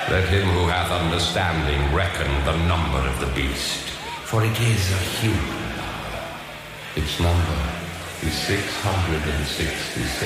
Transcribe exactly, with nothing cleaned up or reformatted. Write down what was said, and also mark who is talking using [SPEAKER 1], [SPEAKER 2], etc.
[SPEAKER 1] Let him who hath understanding reckon the number of the beast, for it is a human number. Its number is six hundred sixty-six.